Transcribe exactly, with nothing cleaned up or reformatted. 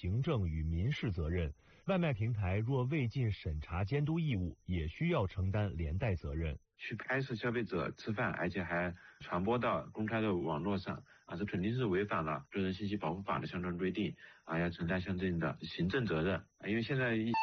行政与民事责任，外卖平台若未尽审查监督义务，也需要承担连带责任。 去拍摄消费者吃饭，而且还传播到公开的网络上啊，这肯定是违反了个人信息保护法的相关规定啊，要承担相应的行政责任啊。因为现在一